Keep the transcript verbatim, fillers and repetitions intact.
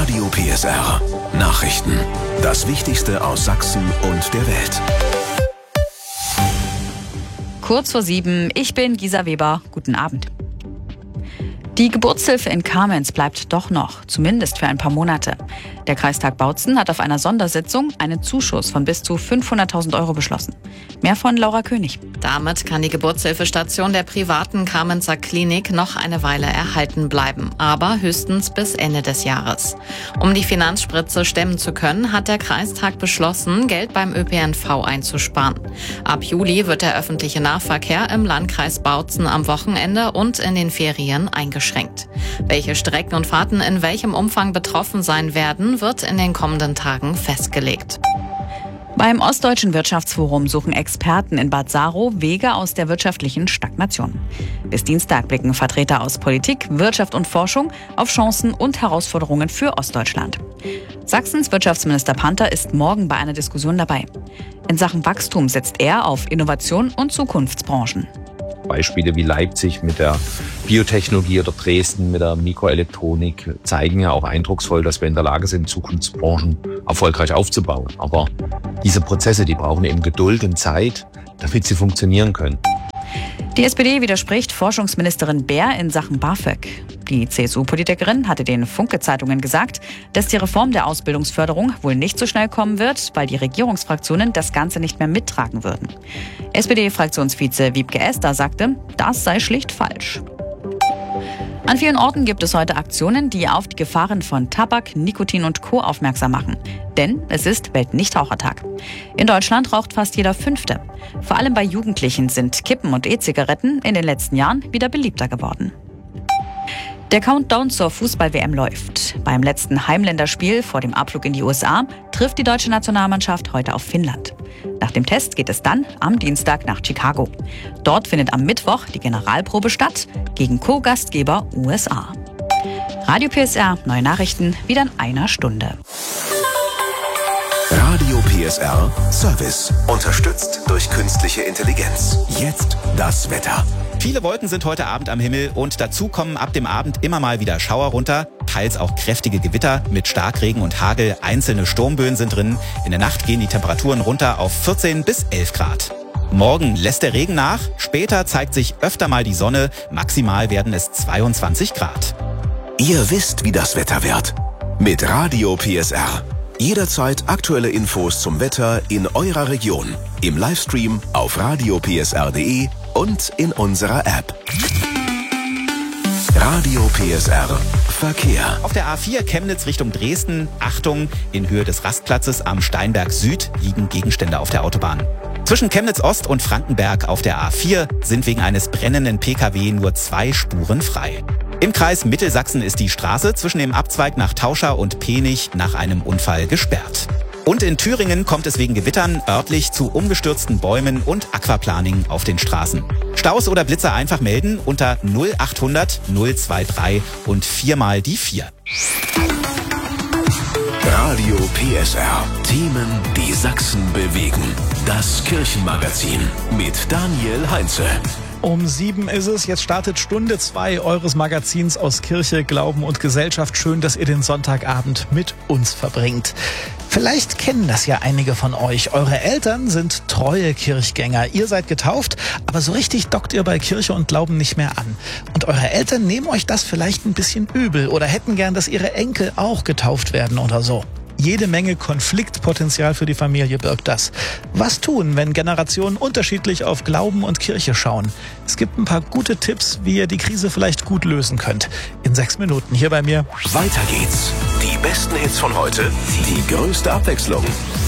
Radio P S R. Nachrichten. Das Wichtigste aus Sachsen und der Welt. Kurz vor sieben, ich bin Gisa Weber. Guten Abend. Die Geburtshilfe in Kamenz bleibt doch noch, zumindest für ein paar Monate. Der Kreistag Bautzen hat auf einer Sondersitzung einen Zuschuss von bis zu fünfhunderttausend Euro beschlossen. Mehr von Laura König. Damit kann die Geburtshilfestation der privaten Kamenzer Klinik noch eine Weile erhalten bleiben, aber höchstens bis Ende des Jahres. Um die Finanzspritze stemmen zu können, hat der Kreistag beschlossen, Geld beim Ö P N V einzusparen. Ab Juli wird der öffentliche Nahverkehr im Landkreis Bautzen am Wochenende und in den Ferien eingeschränkt. Welche Strecken und Fahrten in welchem Umfang betroffen sein werden, wird in den kommenden Tagen festgelegt. Beim Ostdeutschen Wirtschaftsforum suchen Experten in Bad Saro Wege aus der wirtschaftlichen Stagnation. Bis Dienstag blicken Vertreter aus Politik, Wirtschaft und Forschung auf Chancen und Herausforderungen für Ostdeutschland. Sachsens Wirtschaftsminister Panther ist morgen bei einer Diskussion dabei. In Sachen Wachstum setzt er auf Innovation und Zukunftsbranchen. Beispiele wie Leipzig mit der Biotechnologie oder Dresden mit der Mikroelektronik zeigen ja auch eindrucksvoll, dass wir in der Lage sind, Zukunftsbranchen erfolgreich aufzubauen. Aber diese Prozesse, die brauchen eben Geduld und Zeit, damit sie funktionieren können. Die S P D widerspricht Forschungsministerin Baer in Sachen BAföG. Die C S U-Politikerin hatte den Funke-Zeitungen gesagt, dass die Reform der Ausbildungsförderung wohl nicht so schnell kommen wird, weil die Regierungsfraktionen das Ganze nicht mehr mittragen würden. S P D-Fraktionsvize Wiebke Esther sagte, das sei schlicht falsch. An vielen Orten gibt es heute Aktionen, die auf die Gefahren von Tabak, Nikotin und Co. aufmerksam machen. Denn es ist Weltnichtrauchertag. In Deutschland raucht fast jeder Fünfte. Vor allem bei Jugendlichen sind Kippen und E-Zigaretten in den letzten Jahren wieder beliebter geworden. Der Countdown zur Fußball-W M läuft. Beim letzten Heimländerspiel vor dem Abflug in die U S A trifft die deutsche Nationalmannschaft heute auf Finnland. Nach dem Test geht es dann am Dienstag nach Chicago. Dort findet am Mittwoch die Generalprobe statt gegen Co-Gastgeber U S A. Radio P S R, neue Nachrichten, wieder in einer Stunde. Radio P S R Service. Unterstützt durch künstliche Intelligenz. Jetzt das Wetter. Viele Wolken sind heute Abend am Himmel und dazu kommen ab dem Abend immer mal wieder Schauer runter, teils auch kräftige Gewitter mit Starkregen und Hagel. Einzelne Sturmböen sind drin. In der Nacht gehen die Temperaturen runter auf vierzehn bis elf Grad. Morgen lässt der Regen nach, später zeigt sich öfter mal die Sonne, maximal werden es zweiundzwanzig Grad. Ihr wisst, wie das Wetter wird. Mit Radio P S R. Jederzeit aktuelle Infos zum Wetter in eurer Region. Im Livestream auf radio p s r punkt d e und in unserer App. Radio P S R Verkehr. Auf der A vier Chemnitz Richtung Dresden, Achtung, in Höhe des Rastplatzes am Steinberg Süd liegen Gegenstände auf der Autobahn. Zwischen Chemnitz Ost und Frankenberg auf der A vier sind wegen eines brennenden P K W nur zwei Spuren frei. Im Kreis Mittelsachsen ist die Straße zwischen dem Abzweig nach Tauscha und Penich nach einem Unfall gesperrt. Und in Thüringen kommt es wegen Gewittern örtlich zu umgestürzten Bäumen und Aquaplaning auf den Straßen. Staus oder Blitzer einfach melden unter null achthundert null drei und viermal die vier. Radio P S R. Themen, die Sachsen bewegen. Das Kirchenmagazin mit Daniel Heinze. Um sieben ist es, jetzt startet Stunde zwei eures Magazins aus Kirche, Glauben und Gesellschaft. Schön, dass ihr den Sonntagabend mit uns verbringt. Vielleicht kennen das ja einige von euch. Eure Eltern sind treue Kirchgänger. Ihr seid getauft, aber so richtig dockt ihr bei Kirche und Glauben nicht mehr an. Und eure Eltern nehmen euch das vielleicht ein bisschen übel oder hätten gern, dass ihre Enkel auch getauft werden oder so. Jede Menge Konfliktpotenzial für die Familie birgt das. Was tun, wenn Generationen unterschiedlich auf Glauben und Kirche schauen? Es gibt ein paar gute Tipps, wie ihr die Krise vielleicht gut lösen könnt. In sechs Minuten hier bei mir. Weiter geht's. Die besten Hits von heute, die größte Abwechslung.